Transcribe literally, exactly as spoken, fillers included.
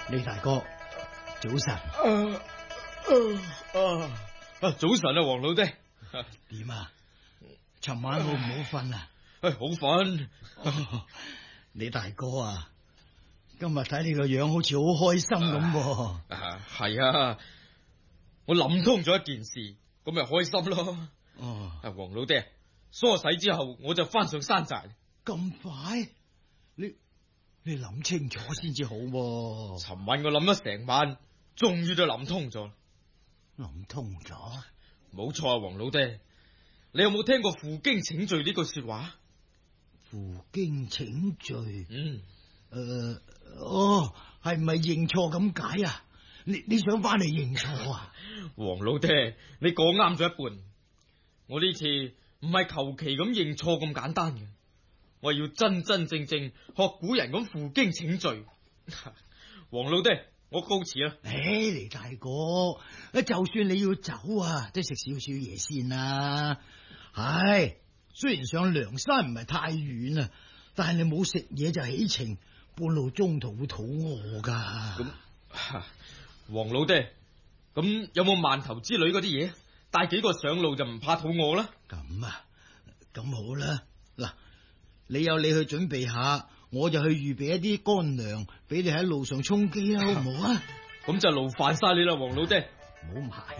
李大哥，早晨。 啊啊啊！早晨啊，黃老爹。 點啊？尋晚好唔好瞓啊？ 唉，好瞓。 哦，李大哥啊，今日睇你個樣好似好開心咁。 啊，係啊，我諗通咗一件事，咁咪開心咯。 哦， 啊，黃老爹，梳洗之後我就翻上山寨。 咁快？你你諗清楚先至好。 尋晚我諗咗成晚，終於都諗通咗。 諗通咗？ 冇錯啊，黃老爹，你有冇聽過負荊請罪呢句說話？ 負荊請罪？ 嗯， 誒、呃，哦，係唔係認錯咁解啊？你你想翻嚟認錯啊？ 黃老爹，你講啱咗一半。我呢次唔係求其咁認錯咁簡單嘅，我要真真正正學古人咁負荊請罪。黃老爹，我告辭啦。 誒，黎大哥，就算你要走啊，都食少少嘢先啦。唉，雖然上梁山唔係太遠啊，但係你冇食嘢就起程，半路中途會肚餓噶。 咁，黃老爹，咁有冇饅頭之類嗰啲嘢？帶幾個上路就唔怕肚餓啦。 咁啊，咁好啦。嗱，你有你去準備下，我就去預備一啲乾糧俾你喺路上充飢啦，好唔好啊？ 咁就勞煩晒你啦，黃老爹。 唔好咁客氣。